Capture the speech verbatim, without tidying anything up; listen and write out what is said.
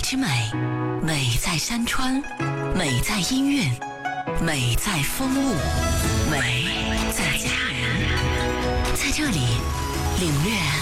之美，美在山川，美在音韵，美在风物，美在家人。在这里领略